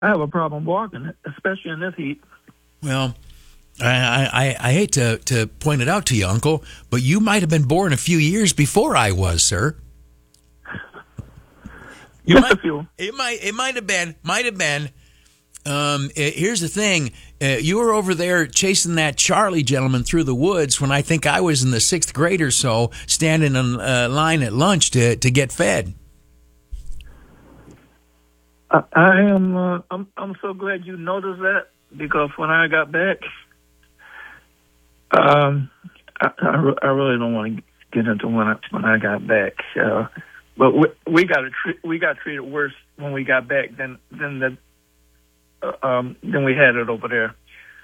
I have a problem walking, especially in this heat. Well, I hate to point it out to you, Uncle, but you might have been born a few years before I was, sir. Just a few. It might have been. Here's the thing. You were over there chasing that Charlie gentleman through the woods when I think I was in the 6th grade or so, standing in line at lunch to get fed. I am. I'm so glad you noticed that, because when I got back, I really don't want to get into when I got back. But we got treated worse when we got back than we had it over there.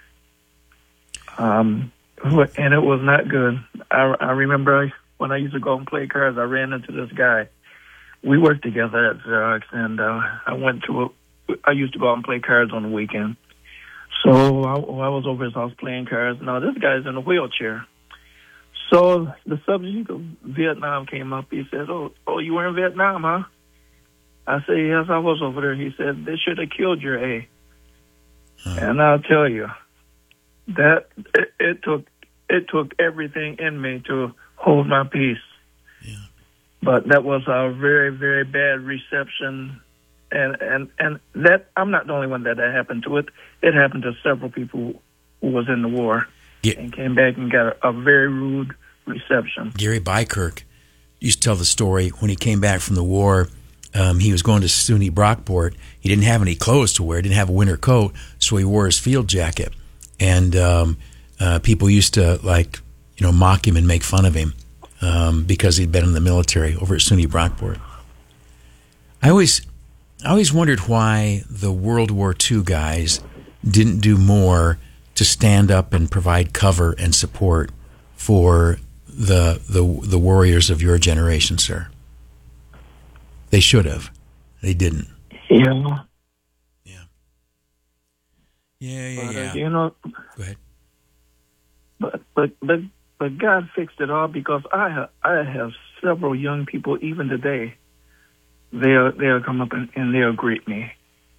And it was not good. I remember when I used to go and play cards, I ran into this guy. We worked together at Xerox, and I used to go out and play cards on the weekend. So I was over his house playing cards. Now, this guy's in a wheelchair. So the subject of Vietnam came up. He said, oh, you were in Vietnam, huh? I said, yes, I was over there. He said, they should have killed your A. And I'll tell you, that it took everything in me to hold my peace. Yeah. But that was a very, very bad reception. And that I'm not the only one that happened to it. It happened to several people who was in the war and came back and got a very rude reception. Gary Bykirk used to tell the story when he came back from the war. He was going to SUNY Brockport. He didn't have any clothes to wear. He didn't have a winter coat, so he wore his field jacket. And people used to mock him and make fun of him because he'd been in the military over at SUNY Brockport. I always wondered why the World War II guys didn't do more to stand up and provide cover and support for the warriors of your generation, sir. They should have. They didn't. Yeah. Yeah. You know. Go ahead. But God fixed it all, because I have several young people even today. They'll come up and they'll greet me.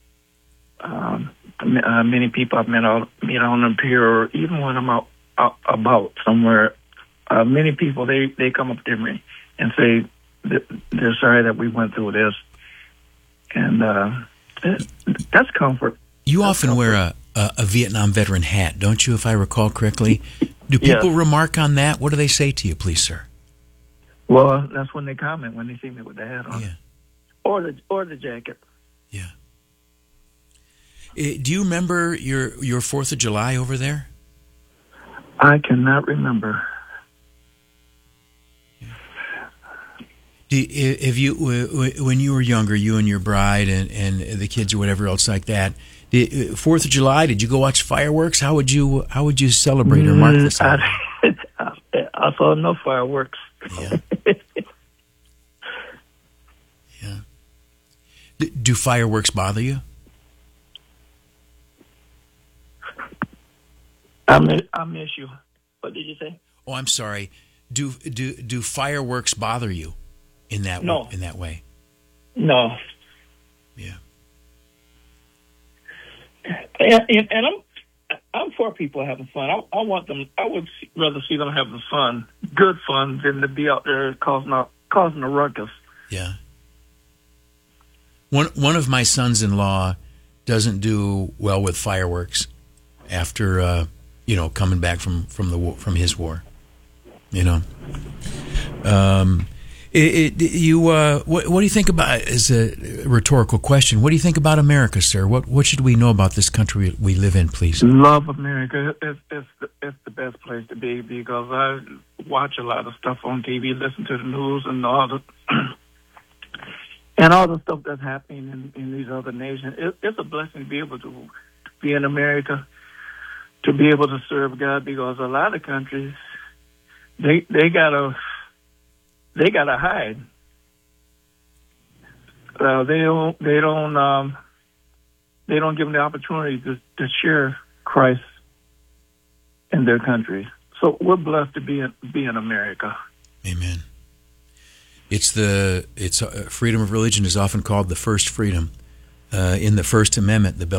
Many people I've met on the pier, or even when I'm out about somewhere. Many people they come up to me and say they're sorry that we went through this, and that's comfort. You often wear a Vietnam veteran hat, don't you? If I recall correctly, do people remark on that? What do they say to you, please, sir? Well, that's when they comment when they see me with the hat on, or the jacket. Yeah. Do you remember your 4th of July over there? I cannot remember. If you, when you were younger, you and your bride and the kids or whatever else like that, 4th of July, did you go watch fireworks? How would you celebrate or mark this? I saw no fireworks. Yeah. Yeah. Do fireworks bother you? I miss you. What did you say? Oh, I'm sorry. Do fireworks bother you in that way? No. Yeah. And I'm for people having fun. I want them. I would rather see them having fun, good fun, than to be out there causing a ruckus. Yeah. One of my sons-in-law doesn't do well with fireworks after coming back from his war. What do you think about, as a rhetorical question, what do you think about America, sir? What should we know about this country we live in, please? Love America. It's the best place to be, because I watch a lot of stuff on TV, listen to the news, and all the stuff that's happening in these other nations. It's a blessing to be able to be in America, to be able to serve God, because a lot of countries they gotta hide. They don't give them the opportunity to share Christ in their country. So we're blessed to be in America. Amen. It's freedom of religion is often called the first freedom. in the First Amendment, the